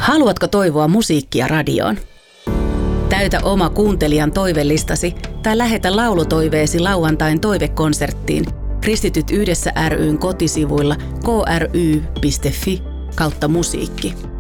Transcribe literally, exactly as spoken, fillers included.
Haluatko toivoa musiikkia radioon? Täytä oma kuuntelijan toivelistasi tai lähetä laulutoiveesi lauantain toivekonserttiin Kristityt yhdessä ry:n kotisivuilla k r y piste f i kautta musiikki.